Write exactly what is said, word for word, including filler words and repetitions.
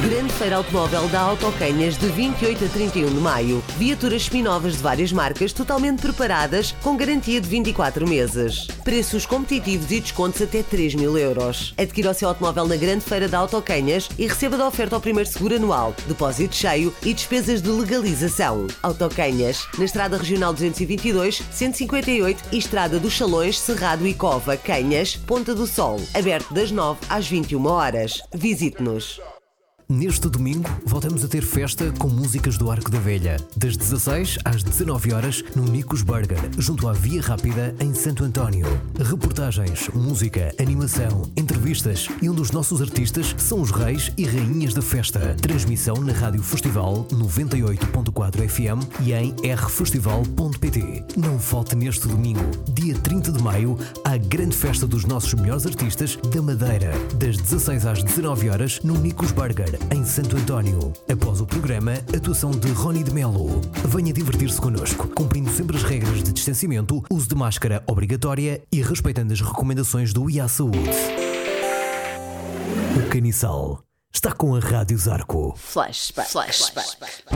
Grande Feira Automóvel da Autocanhas de vinte e oito a trinta e um de maio. Viaturas seminovas de várias marcas totalmente preparadas com garantia de vinte e quatro meses. Preços competitivos e descontos até três mil euros. Adquira o seu automóvel na Grande Feira da Autocanhas e receba da oferta o primeiro seguro anual, depósito cheio e despesas de legalização. Autocanhas, na Estrada Regional duzentos e vinte e dois, cento e cinquenta e oito e Estrada dos Salões, Cerrado e Cova, Canhas, Ponta do Sol. Aberto das nove às vinte e uma horas. Visite-nos. Neste domingo, voltamos a ter festa com músicas do Arco da Velha. Das dezasseis às dezanove horas, no Nicos Burger, junto à Via Rápida, em Santo António. Reportagens, música, animação, entrevistas e um dos nossos artistas são os reis e rainhas da festa. Transmissão na Rádio Festival noventa e oito ponto quatro F M e em r festival ponto p t. Não falte neste domingo, dia trinta de maio, à grande festa dos nossos melhores artistas da Madeira. Das dezasseis às dezanove horas, no Nicos Burger, em Santo António. Após o programa, atuação de Rony de Melo. Venha divertir-se connosco, cumprindo sempre as regras de distanciamento, uso de máscara obrigatória e respeitando as recomendações do I A Saúde. O Caniçal está com a Rádio Zarco. Flashback. Flashback.